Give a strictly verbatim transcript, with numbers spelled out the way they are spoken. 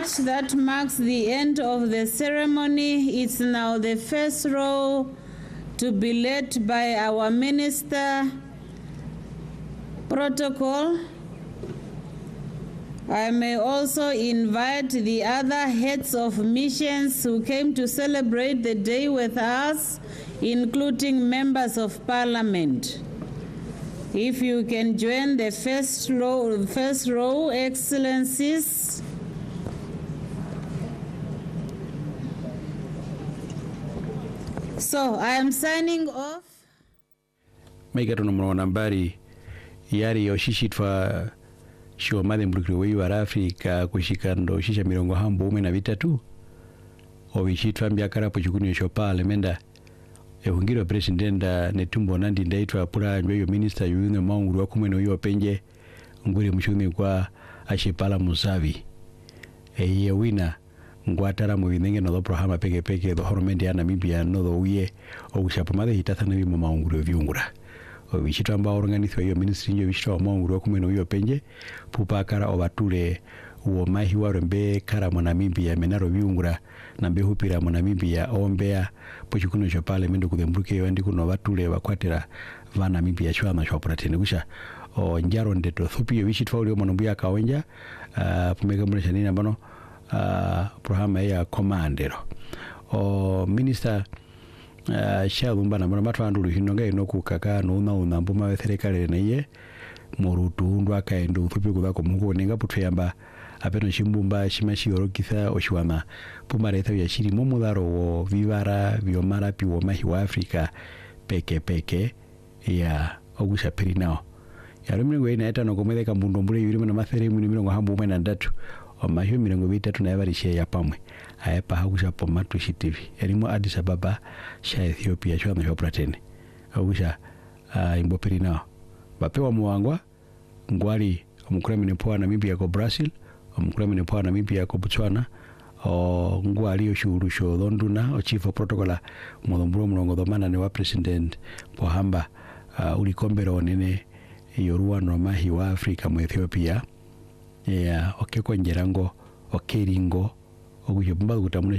much, that marks the end of the ceremony. It's now the first row to be led by our Minister Protocol. I may also invite the other heads of missions who came to celebrate the day with us, including members of Parliament. If you can join the first row, first row, Excellencies. So I am signing off. Maigatu no nambari yari yoshishitwa shio madhe mbrukiri wa Afrika kushikando shisha mirongo hambo ume na vitatu obishitwa mbyakara po chukuni sho parliamenta ehungiro presidenta netumbo nandi ndaitwa pura nyo minister yune maunguru wa kumwe no yo penje nguri mshumi kwa ashipala musavi eye wina ngwatara mu binenge no programa peke peke do hormendi ya Namibia no do uye ogushapamade hitatana bimo maunguru vyungura obishitwa mba organizwa yo ministry nyo bishitwa maunguru wa kumwe no yo penje pupakara obatule uo mahi warembe kara mu Namibia menaro vyungura nambe hupira mu Namibia ombea pochikuno cho parliament kudembruke yandi kuno batule bakwatira va Namibia chwana cho pratene kusha o njaro ndeto thupi bishitwa uli monombu ya kawenja uh, pumega mulesha nina bano uh, programa ya commandero o minister uh, Shalumba na mwana matu andulu hinonga inoku kaka nuuna unambuma wetherekale na iye morutu undu akaendu thupi kudhako mungu nenga putuyamba apeno shimbumba shimashi orokitha oshiwama pumaretha ya shiri momudaro wo vivara viomara piwo mahi wa Afrika peke peke ya ogusha perinao ya rumirengo ina eta no komedeka mbundo mbule yuri na mathere mu mirongo hambu umwe na ndatu o mahyo mirongo bitatu na yabarishe ya pamwe ayepa hagusha pomatu shitivi yarimo Addis Ababa sha Ethiopia shwa na shopratene ogusha uh, imbo perinao bapewa muwangwa ngwali omukuramine poa Namibia ko Brazil omukuramine poa Namibia ko Botswana o ngwali oshuru sho Londona o chief of protocol mudomburo mulongo domana ne wa president pohamba uh, ulikombero nene yoruwa no mahi wa Afrika mu Ethiopia ya okeko njerango okeringo ogujobamba gutamune